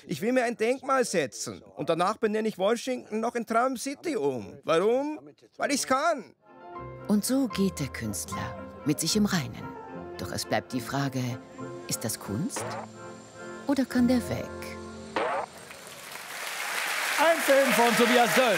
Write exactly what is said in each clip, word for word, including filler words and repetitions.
Ich will mir ein Denkmal setzen und danach benenne ich Washington noch in Trump City um. Warum? Weil ich's kann. Und so geht der Künstler mit sich im Reinen. Doch es bleibt die Frage, ist das Kunst oder kann der weg? Ein Film von Tobias Döll.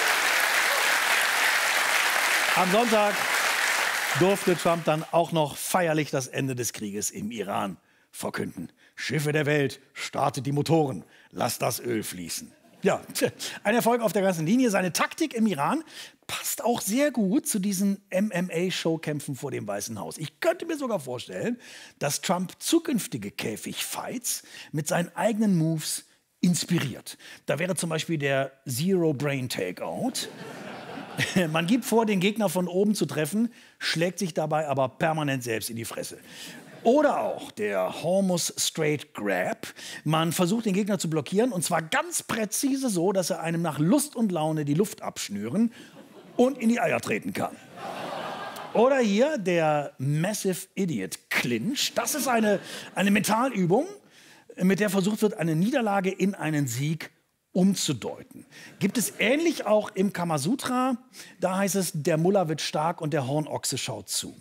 Am Sonntag durfte Trump dann auch noch feierlich das Ende des Krieges im Iran verkünden. Schiffe der Welt, startet die Motoren, lasst das Öl fließen. Ja, ein Erfolg auf der ganzen Linie. Seine Taktik im Iran passt auch sehr gut zu diesen M M A-Showkämpfen vor dem Weißen Haus. Ich könnte mir sogar vorstellen, dass Trump zukünftige Käfigfights mit seinen eigenen Moves inspiriert. Da wäre zum Beispiel der Zero Brain Takeout. Man gibt vor, den Gegner von oben zu treffen, schlägt sich dabei aber permanent selbst in die Fresse. Oder auch der Hormuz Straight Grab. Man versucht, den Gegner zu blockieren, und zwar ganz präzise so, dass er einem nach Lust und Laune die Luft abschnüren und in die Eier treten kann. Oder hier der Massive Idiot Clinch. Das ist eine, eine Mentalübung, mit der versucht wird, eine Niederlage in einen Sieg umzudeuten. Gibt es ähnlich auch im Kamasutra. Da heißt es, der Mullah wird stark und der Hornochse schaut zu.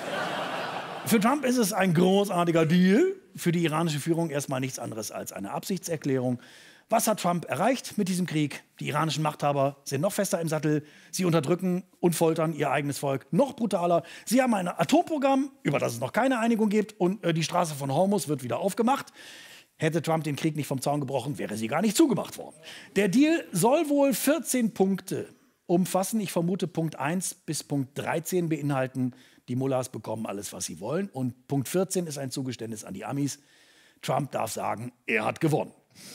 Für Trump ist es ein großartiger Deal. Für die iranische Führung erstmal nichts anderes als eine Absichtserklärung. Was hat Trump erreicht mit diesem Krieg? Die iranischen Machthaber sind noch fester im Sattel. Sie unterdrücken und foltern ihr eigenes Volk noch brutaler. Sie haben ein Atomprogramm, über das es noch keine Einigung gibt. Und äh, die Straße von Hormuz wird wieder aufgemacht. Hätte Trump den Krieg nicht vom Zaun gebrochen, wäre sie gar nicht zugemacht worden. Der Deal soll wohl vierzehn Punkte umfassen. Ich vermute, Punkt eins bis Punkt dreizehn beinhalten, die Mullahs bekommen alles, was sie wollen. Und Punkt vierzehn ist ein Zugeständnis an die Amis. Trump darf sagen, er hat gewonnen.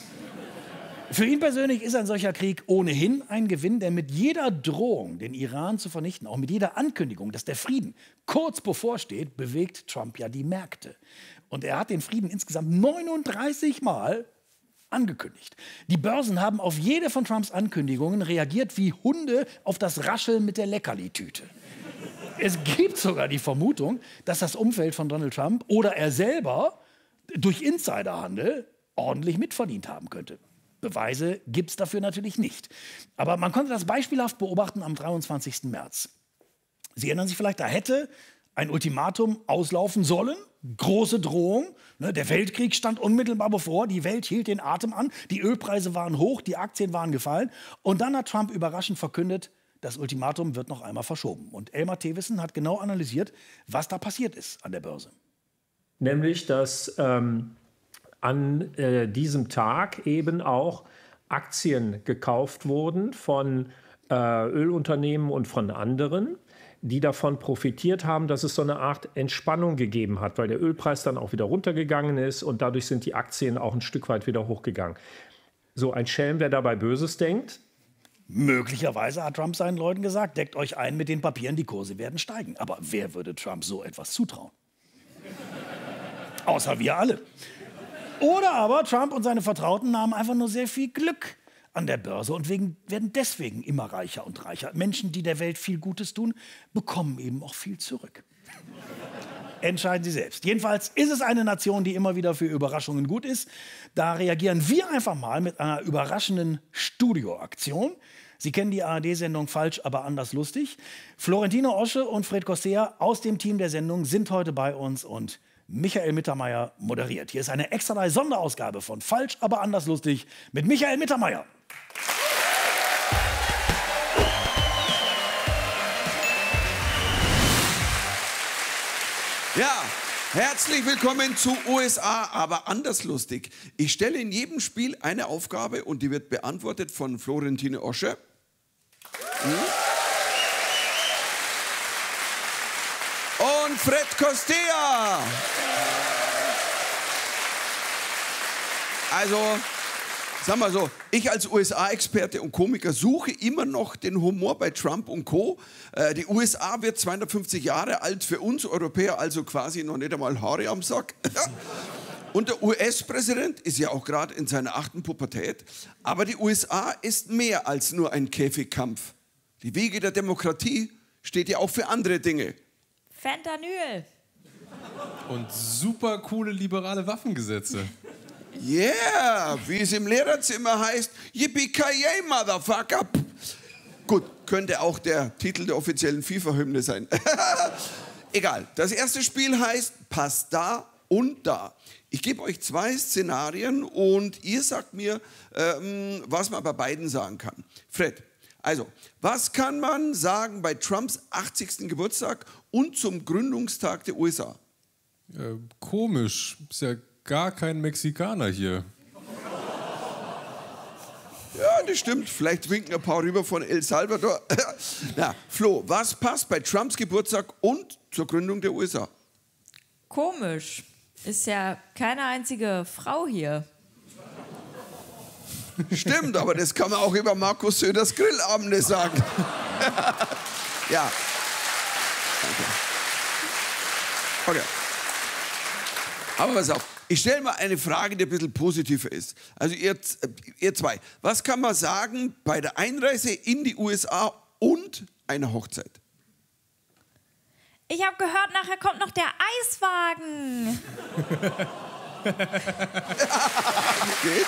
Für ihn persönlich ist ein solcher Krieg ohnehin ein Gewinn, denn mit jeder Drohung, den Iran zu vernichten, auch mit jeder Ankündigung, dass der Frieden kurz bevorsteht, bewegt Trump ja die Märkte. Und er hat den Frieden insgesamt neununddreißig Mal angekündigt. Die Börsen haben auf jede von Trumps Ankündigungen reagiert wie Hunde auf das Rascheln mit der Leckerli-Tüte. Es gibt sogar die Vermutung, dass das Umfeld von Donald Trump oder er selber durch Insiderhandel ordentlich mitverdient haben könnte. Beweise gibt es dafür natürlich nicht. Aber man konnte das beispielhaft beobachten am dreiundzwanzigsten März. Sie erinnern sich vielleicht, da hätte ein Ultimatum auslaufen sollen. Große Drohung. Ne, der Weltkrieg stand unmittelbar bevor. Die Welt hielt den Atem an. Die Ölpreise waren hoch, die Aktien waren gefallen. Und dann hat Trump überraschend verkündet, das Ultimatum wird noch einmal verschoben. Und Elmar Thewissen hat genau analysiert, was da passiert ist an der Börse. Nämlich, dass ähm, an äh, diesem Tag eben auch Aktien gekauft wurden von äh, Ölunternehmen und von anderen, die davon profitiert haben, dass es so eine Art Entspannung gegeben hat, weil der Ölpreis dann auch wieder runtergegangen ist und dadurch sind die Aktien auch ein Stück weit wieder hochgegangen. So ein Schelm, wer dabei Böses denkt. Möglicherweise hat Trump seinen Leuten gesagt, deckt euch ein mit den Papieren, die Kurse werden steigen. Aber wer würde Trump so etwas zutrauen? Außer wir alle. Oder aber Trump und seine Vertrauten nahmen einfach nur sehr viel Glück an der Börse und wegen, werden deswegen immer reicher und reicher. Menschen, die der Welt viel Gutes tun, bekommen eben auch viel zurück. Entscheiden Sie selbst. Jedenfalls ist es eine Nation, die immer wieder für Überraschungen gut ist. Da reagieren wir einfach mal mit einer überraschenden Studioaktion. Sie kennen die A R D-Sendung Falsch, aber anders lustig. Florentino Osche und Fred Kostea aus dem Team der Sendung sind heute bei uns und Michael Mittermeier moderiert. Hier ist eine extra drei Sonderausgabe von Falsch, aber anders lustig mit Michael Mittermeier. Ja, herzlich willkommen zu U S A, aber anders lustig. Ich stelle in jedem Spiel eine Aufgabe und die wird beantwortet von Florentino Osche. Hm? Und Fred Kostea. Also, sagen wir so, ich als U S A-Experte und Komiker suche immer noch den Humor bei Trump und Co. Äh, die U S A wird zweihundertfünfzig Jahre alt, für uns Europäer also quasi noch nicht einmal Haare am Sack. Und der U S-Präsident ist ja auch gerade in seiner achten Pubertät. Aber die U S A ist mehr als nur ein Käfigkampf. Die Wiege der Demokratie steht ja auch für andere Dinge. Fentanyl. Und super coole liberale Waffengesetze. Yeah, wie es im Lehrerzimmer heißt, Yippie-ki-yay, Motherfucker. Gut, könnte auch der Titel der offiziellen FIFA-Hymne sein. Egal, das erste Spiel heißt Pass da und da. Ich gebe euch zwei Szenarien und ihr sagt mir, ähm, was man bei beiden sagen kann. Fred, also, was kann man sagen bei Trumps achtzigsten Geburtstag und zum Gründungstag der U S A? Äh, komisch, ist ja gar kein Mexikaner hier. Ja, das stimmt. Vielleicht winken ein paar rüber von El Salvador. Na, Flo, was passt bei Trumps Geburtstag und zur Gründung der U S A? Komisch. Ist ja keine einzige Frau hier. Stimmt, aber das kann man auch über Markus Söders Grillabende sagen. Ja. Okay. Okay. Aber pass auf, ich stelle mal eine Frage, die ein bisschen positiver ist. Also ihr, ihr zwei, was kann man sagen bei der Einreise in die U S A und einer Hochzeit? Ich habe gehört, nachher kommt noch der Eiswagen. Geht?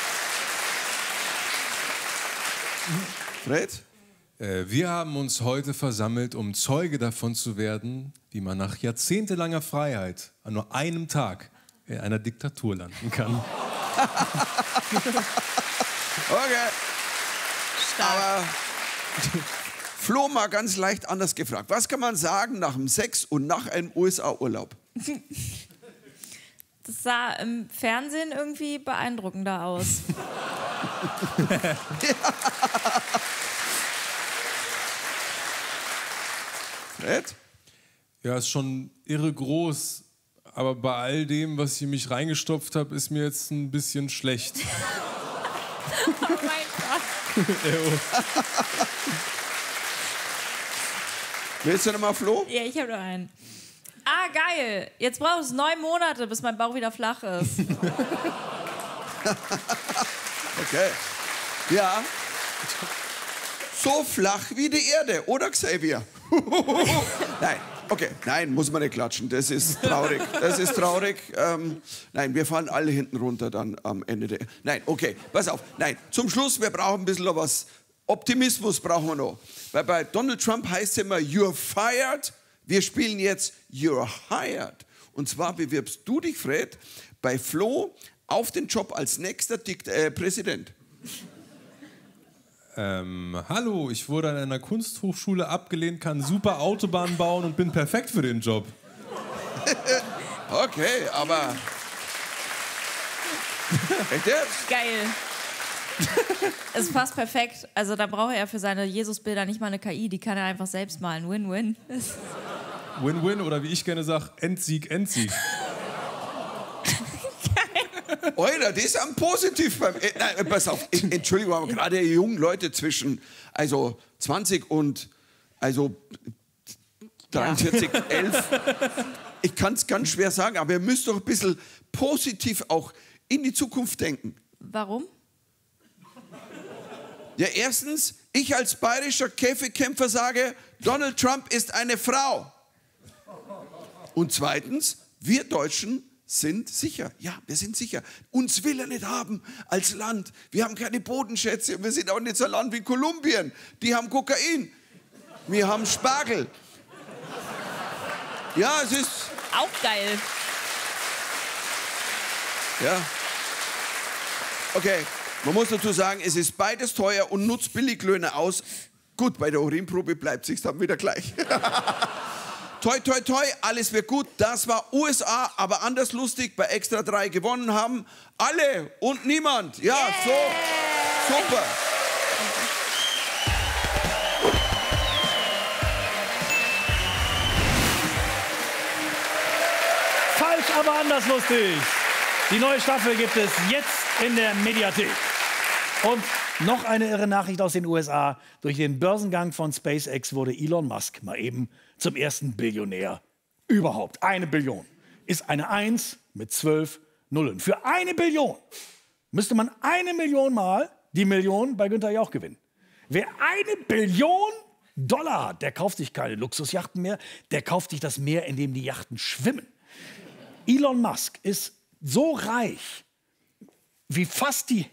Fred? Äh, wir haben uns heute versammelt, um Zeuge davon zu werden, wie man nach jahrzehntelanger Freiheit an nur einem Tag in einer Diktatur landen kann. Okay. Aber Flo mal ganz leicht anders gefragt. Was kann man sagen nach dem Sex und nach einem U S A-Urlaub? Das sah im Fernsehen irgendwie beeindruckender aus. Fred? Ja, ist schon irre groß, aber bei all dem, was ich in mich reingestopft habe, ist mir jetzt ein bisschen schlecht. Oh mein Gott. Willst du noch mal, Flo? Ja, ich habe noch einen. Ah, geil. Jetzt braucht es neun Monate, bis mein Bauch wieder flach ist. Okay. Ja. So flach wie die Erde, oder Xavier? Nein, okay. Nein, muss man nicht klatschen. Das ist traurig. Das ist traurig. Ähm, nein, wir fallen alle hinten runter dann am Ende der... Nein, okay, pass auf. Nein, zum Schluss, wir brauchen ein bisschen was... Optimismus brauchen wir noch. Weil bei Donald Trump heißt es immer, you're fired. Wir spielen jetzt you're hired. Und zwar bewirbst du dich, Fred, bei Flo auf den Job als nächster Dikt äh, Präsident. Ähm, hallo, ich wurde an einer Kunsthochschule abgelehnt, kann super Autobahnen bauen und bin perfekt für den Job. Okay, aber... Echt jetzt? Geil. Es passt perfekt. Also da braucht er für seine Jesusbilder nicht mal eine K I, die kann er einfach selbst malen. Win-win. Win-win oder wie ich gerne sage, Endsieg, Endsieg. Alter, das ist am positiv beim... Äh, nein, pass auf, Entschuldigung, aber gerade die jungen Leute zwischen also zwanzig und also dreiundvierzig, ja. elf. Ich kann es ganz schwer sagen, aber ihr müsst doch ein bisschen positiv auch in die Zukunft denken. Warum? Ja, erstens, ich als bayerischer Käfigkämpfer sage, Donald Trump ist eine Frau. Und zweitens, wir Deutschen sind sicher. Ja, wir sind sicher. Uns will er nicht haben als Land. Wir haben keine Bodenschätze. Wir sind auch nicht so ein Land wie Kolumbien. Die haben Kokain. Wir haben Spargel. Ja, es ist... Auch geil. Ja. Okay, man muss dazu sagen, es ist beides teuer und nutzt Billiglöhne aus. Gut, bei der Urinprobe bleibt es sich dann wieder gleich. Toi, toi, toi, alles wird gut. Das war U S A, aber anders lustig. Bei Extra drei gewonnen haben alle und niemand. Ja, yeah. So, super. Falsch, aber anders lustig. Die neue Staffel gibt es jetzt in der Mediathek. Und noch eine irre Nachricht aus den U S A. Durch den Börsengang von SpaceX wurde Elon Musk mal eben zum ersten Billionär überhaupt. Eine Billion ist eine Eins mit zwölf Nullen. Für eine Billion müsste man eine Million Mal die Million bei Günther Jauch gewinnen. Wer eine Billion Dollar hat, der kauft sich keine Luxusjachten mehr, der kauft sich das Meer, in dem die Yachten schwimmen. Elon Musk ist so reich wie fast die